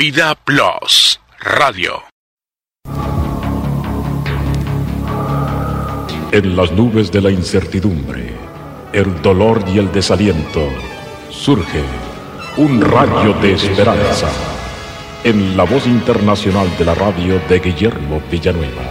Vida Plus Radio. En las nubes de la incertidumbre, el dolor y el desaliento, surge un rayo de esperanza en la voz internacional de la radio de Guillermo Villanueva.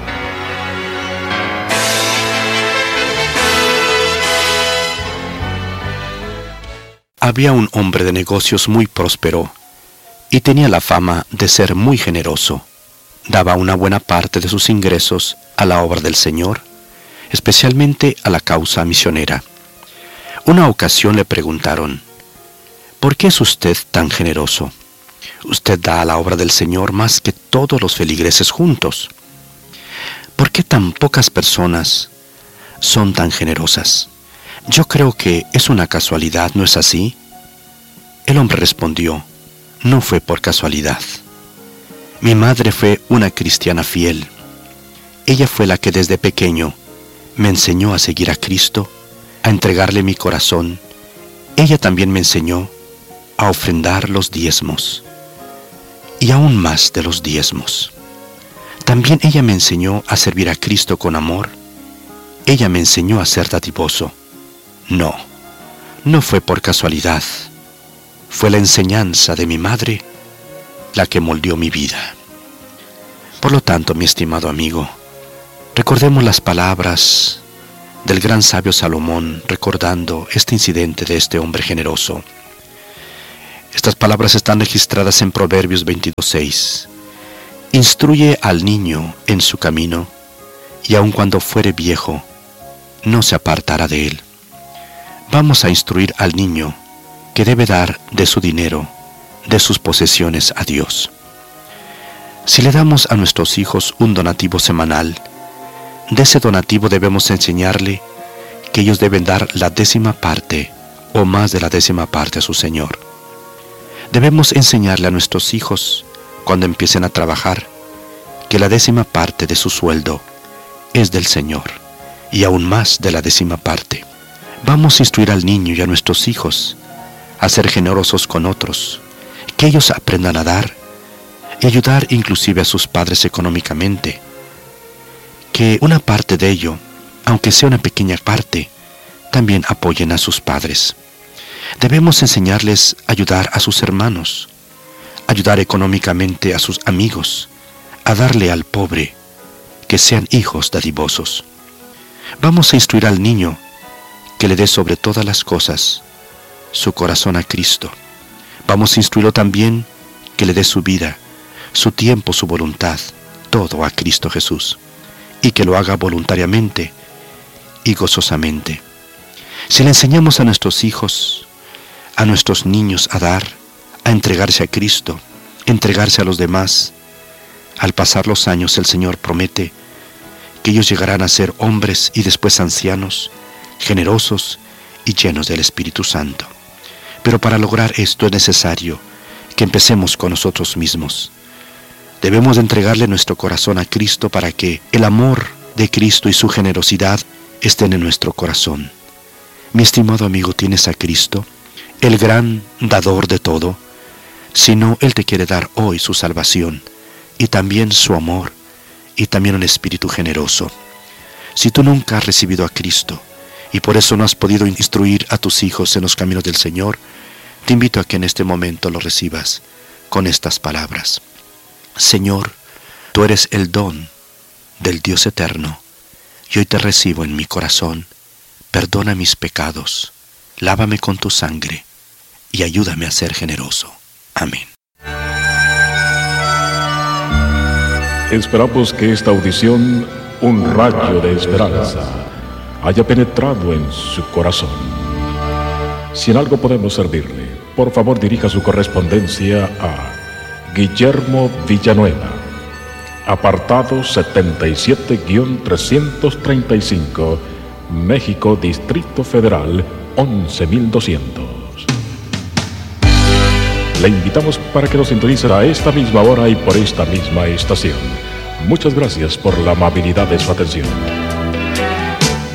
Había un hombre de negocios muy próspero y tenía la fama de ser muy generoso. Daba una buena parte de sus ingresos a la obra del Señor, especialmente a la causa misionera. Una ocasión le preguntaron: ¿por qué es usted tan generoso? Usted da a la obra del Señor más que todos los feligreses juntos. ¿Por qué tan pocas personas son tan generosas? Yo creo que es una casualidad, ¿no es así? El hombre respondió: no fue por casualidad. Mi madre fue una cristiana fiel. Ella fue la que desde pequeño me enseñó a seguir a Cristo, a entregarle mi corazón. Ella también me enseñó a ofrendar los diezmos, y aún más de los diezmos. También ella me enseñó a servir a Cristo con amor. Ella me enseñó a ser dadivoso. No fue por casualidad. Fue la enseñanza de mi madre la que moldeó mi vida. Por lo tanto, mi estimado amigo, recordemos las palabras del gran sabio Salomón recordando este incidente de este hombre generoso. Estas palabras están registradas en Proverbios 22:6. Instruye al niño en su camino, y aun cuando fuere viejo, no se apartará de él. Vamos a instruir al niño que debe dar de su dinero, de sus posesiones a Dios. Si le damos a nuestros hijos un donativo semanal, de ese donativo debemos enseñarle que ellos deben dar la 10ª parte o más de la 10ª parte a su Señor. Debemos enseñarle a nuestros hijos, cuando empiecen a trabajar, que la 10ª parte de su sueldo es del Señor, y aún más de la 10ª parte. Vamos a instruir al niño y a nuestros hijos a ser generosos con otros, que ellos aprendan a dar y ayudar inclusive a sus padres económicamente, que una parte de ello, aunque sea una pequeña parte, también apoyen a sus padres. Debemos enseñarles a ayudar a sus hermanos, ayudar económicamente a sus amigos, a darle al pobre, que sean hijos dadivosos. Vamos a instruir al niño que le dé sobre todas las cosas su corazón a Cristo. Vamos a instruirlo también que le dé su vida, su tiempo, su voluntad, todo a Cristo Jesús, y que lo haga voluntariamente y gozosamente. Si le enseñamos a nuestros hijos, a nuestros niños a dar, a entregarse a Cristo, entregarse a los demás, al pasar los años el Señor promete que ellos llegarán a ser hombres y después ancianos, generosos y llenos del Espíritu Santo. Pero para lograr esto es necesario que empecemos con nosotros mismos. Debemos entregarle nuestro corazón a Cristo para que el amor de Cristo y su generosidad estén en nuestro corazón. Mi estimado amigo, ¿tienes a Cristo, el gran dador de todo? Si no, Él te quiere dar hoy su salvación y también su amor y también un espíritu generoso. Si tú nunca has recibido a Cristo y por eso no has podido instruir a tus hijos en los caminos del Señor, te invito a que en este momento lo recibas con estas palabras: Señor, tú eres el don del Dios eterno, y hoy te recibo en mi corazón. Perdona mis pecados, lávame con tu sangre y ayúdame a ser generoso. Amén. Esperamos que esta audición, un rayo de esperanza, haya penetrado en su corazón. Si en algo podemos servirle, por favor dirija su correspondencia a Guillermo Villanueva, apartado 77-335, México, Distrito Federal, 11,200. Le invitamos para que nos sintonice a esta misma hora y por esta misma estación. Muchas gracias por la amabilidad de su atención.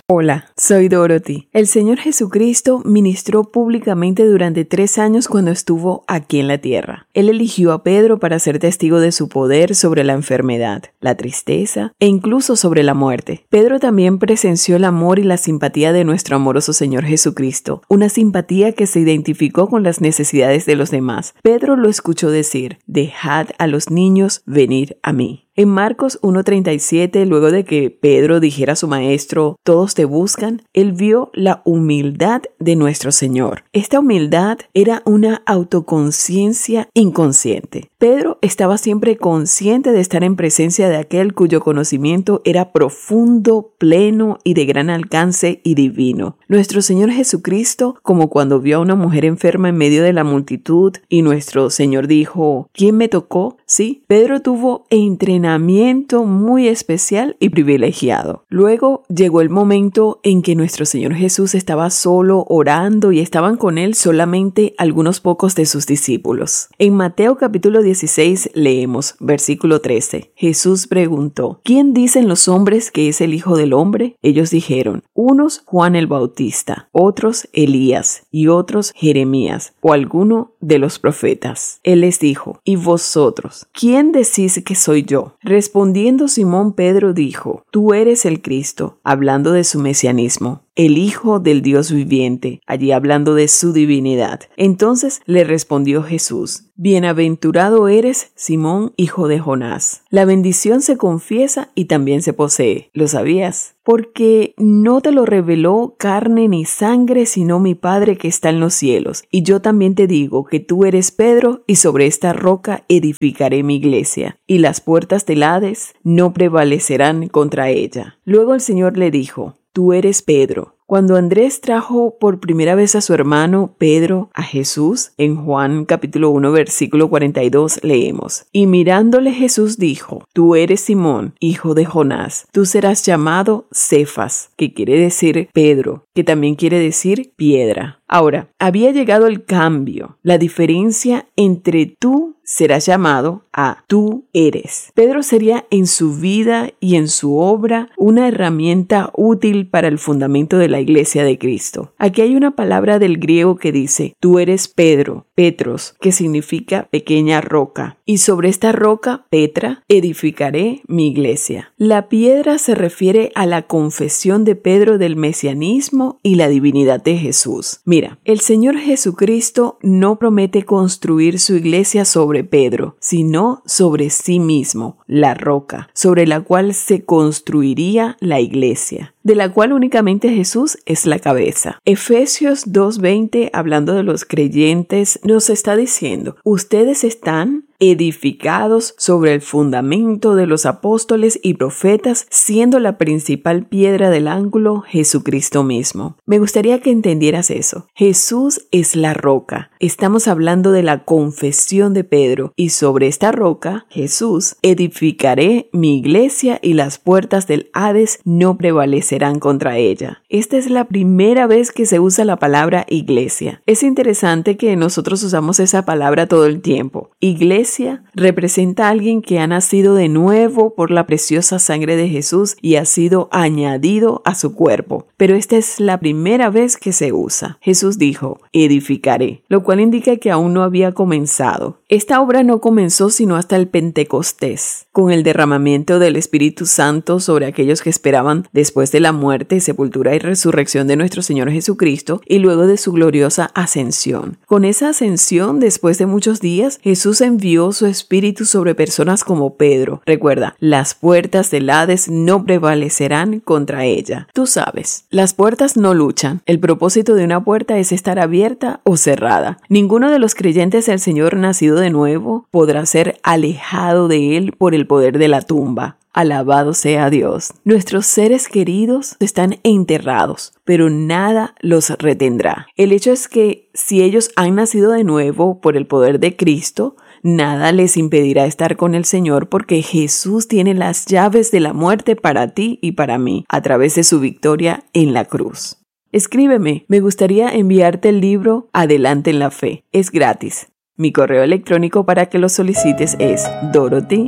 Hola, soy Dorothy. El Señor Jesucristo ministró públicamente durante 3 años cuando estuvo aquí en la tierra. Él eligió a Pedro para ser testigo de su poder sobre la enfermedad, la tristeza e incluso sobre la muerte. Pedro también presenció el amor y la simpatía de nuestro amoroso Señor Jesucristo, una simpatía que se identificó con las necesidades de los demás. Pedro lo escuchó decir: «Dejad a los niños venir a mí». En Marcos 1:37, luego de que Pedro dijera a su maestro: «Todos te buscan», él vio la humildad de nuestro Señor. Esta humildad era una autoconciencia inconsciente. Pedro estaba siempre consciente de estar en presencia de aquel cuyo conocimiento era profundo, pleno y de gran alcance y divino. Nuestro Señor Jesucristo, como cuando vio a una mujer enferma en medio de la multitud y nuestro Señor dijo: «¿Quién me tocó?». Sí, Pedro tuvo entrenamiento muy especial y privilegiado. Luego llegó el momento en que nuestro Señor Jesús estaba solo orando y estaban con él solamente algunos pocos de sus discípulos. En Mateo capítulo 16 leemos, versículo 13. Jesús preguntó: «¿Quién dicen los hombres que es el Hijo del Hombre?». Ellos dijeron: «Unos Juan el Bautista, otros Elías y otros Jeremías o alguno de los profetas». Él les dijo: «¿Y vosotros? ¿Quién decís que soy yo?». Respondiendo Simón Pedro dijo: «Tú eres el Cristo», hablando de su mesianismo, el Hijo del Dios viviente, allí hablando de su divinidad. Entonces le respondió Jesús: «Bienaventurado eres, Simón, hijo de Jonás. La bendición se confiesa y también se posee». ¿Lo sabías? Porque no te lo reveló carne ni sangre, sino mi Padre que está en los cielos. Y yo también te digo que tú eres Pedro, y sobre esta roca edificaré mi iglesia, y las puertas del Hades no prevalecerán contra ella. Luego el Señor le dijo: «Tú eres Pedro». Cuando Andrés trajo por primera vez a su hermano Pedro a Jesús, en Juan capítulo 1 versículo 42 leemos: «Y mirándole Jesús dijo: Tú eres Simón, hijo de Jonás, tú serás llamado Cefas», que quiere decir Pedro, que también quiere decir piedra. Ahora, había llegado el cambio, la diferencia entre tú serás llamado a tú eres. Pedro sería en su vida y en su obra una herramienta útil para el fundamento de la iglesia de Cristo. Aquí hay una palabra del griego que dice: tú eres Pedro, Petros, que significa pequeña roca, y sobre esta roca, Petra, edificaré mi iglesia. La piedra se refiere a la confesión de Pedro del mesianismo y la divinidad de Jesús. Mira, el Señor Jesucristo no promete construir su iglesia sobre Pedro, sino sobre sí mismo, la roca, sobre la cual se construiría la iglesia, de la cual únicamente Jesús es la cabeza. Efesios 2:20, hablando de los creyentes, nos está diciendo: ustedes están edificados sobre el fundamento de los apóstoles y profetas, siendo la principal piedra del ángulo Jesucristo mismo. Me gustaría que entendieras eso. Jesús es la roca. Estamos hablando de la confesión de Pedro, y sobre esta roca, Jesús, edificaré mi iglesia y las puertas del Hades no prevalecerán contra ella. Esta es la primera vez que se usa la palabra iglesia. Es interesante que nosotros usamos esa palabra todo el tiempo. Iglesia representa a alguien que ha nacido de nuevo por la preciosa sangre de Jesús y ha sido añadido a su cuerpo. Pero esta es la primera vez que se usa. Jesús dijo: edificaré, lo cual indica que aún no había comenzado. Esta obra no comenzó sino hasta el Pentecostés, con el derramamiento del Espíritu Santo sobre aquellos que esperaban después de la muerte, sepultura y resurrección de nuestro Señor Jesucristo, y luego de su gloriosa ascensión. Con esa ascensión, después de muchos días, Jesús envió su Espíritu sobre personas como Pedro. Recuerda, las puertas del Hades no prevalecerán contra ella. Tú sabes, las puertas no luchan. El propósito de una puerta es estar abierta o cerrada. Ninguno de los creyentes del Señor nacido de nuevo podrá ser alejado de Él por el poder de la tumba. Alabado sea Dios. Nuestros seres queridos están enterrados, pero nada los retendrá. El hecho es que si ellos han nacido de nuevo por el poder de Cristo, nada les impedirá estar con el Señor, porque Jesús tiene las llaves de la muerte para ti y para mí a través de su victoria en la cruz. Escríbeme, me gustaría enviarte el libro Adelante en la Fe. Es gratis. Mi correo electrónico para que lo solicites es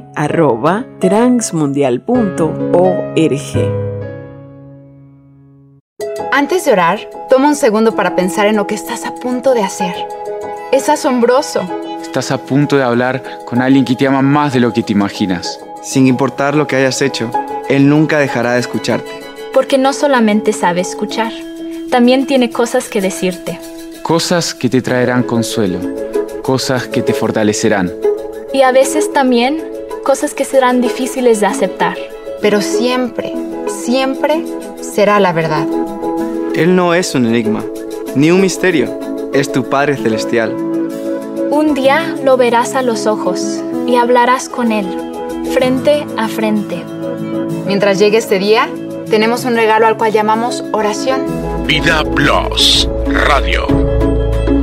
dorothy@transmundial.org. Antes de orar, toma un segundo para pensar en lo que estás a punto de hacer. Es asombroso. Estás a punto de hablar con alguien que te ama más de lo que te imaginas. Sin importar lo que hayas hecho, Él nunca dejará de escucharte. Porque no solamente sabe escuchar, también tiene cosas que decirte. Cosas que te traerán consuelo, cosas que te fortalecerán. Y a veces también cosas que serán difíciles de aceptar. Pero siempre, siempre será la verdad. Él no es un enigma, ni un misterio. Es tu Padre Celestial. Un día lo verás a los ojos y hablarás con Él, frente a frente. Mientras llegue este día, tenemos un regalo al cual llamamos oración. Vida Plus Radio.